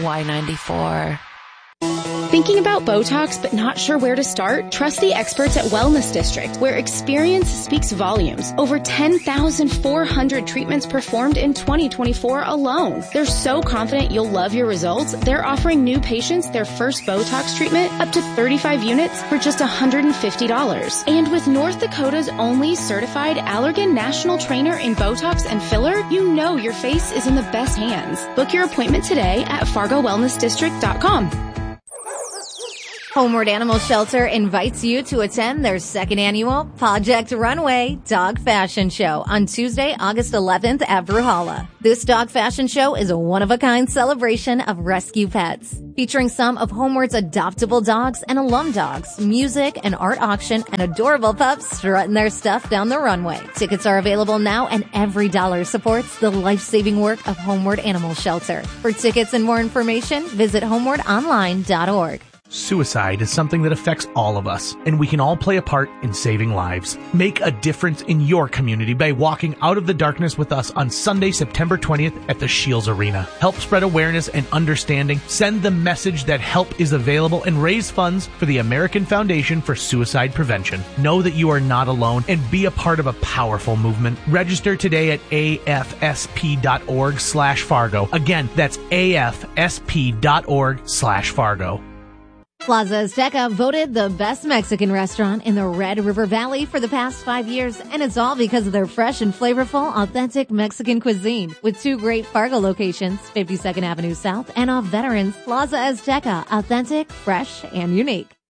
Y94. Thinking about Botox but not sure where to start? Trust the experts at Wellness District, where experience speaks volumes. Over 10,400 treatments performed in 2024 alone. They're so confident you'll love your results, they're offering new patients their first Botox treatment up to 35 units for just $150. And with North Dakota's only certified Allergan National Trainer in Botox and filler, you know your face is in the best hands. Book your appointment today at FargoWellnessDistrict.com. Homeward Animal Shelter invites you to attend their second annual Project Runway Dog Fashion Show on Tuesday, August 11th at Bruhala. This dog fashion show is a one-of-a-kind celebration of rescue pets, featuring some of Homeward's adoptable dogs and alum dogs, music, an art auction, and adorable pups strutting their stuff down the runway. Tickets are available now, and every dollar supports the life-saving work of Homeward Animal Shelter. For tickets and more information, visit homewardonline.org. Suicide is something that affects all of us, and we can all play a part in saving lives. Make a difference in your community by walking out of the darkness with us on Sunday, September 20th at the Shields Arena. Help spread awareness and understanding, send the message that help is available, and raise funds for the American Foundation for Suicide Prevention. Know that you are not alone and be a part of a powerful movement. Register today at afsp.org/Fargo. Again, that's afsp.org/Fargo. Plaza Azteca voted the best Mexican restaurant in the Red River Valley for the past 5 years, and it's all because of their fresh and flavorful, authentic Mexican cuisine. With 2 great Fargo locations, 52nd Avenue South and off Veterans, Plaza Azteca, authentic, fresh, and unique.